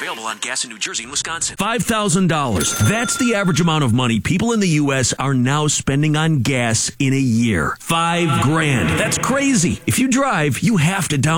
available on gas in New Jersey and Wisconsin. $5,000. That's the average amount of money people in the U.S. are now spending on gas in a year. $5,000. That's crazy. If you drive, you have to down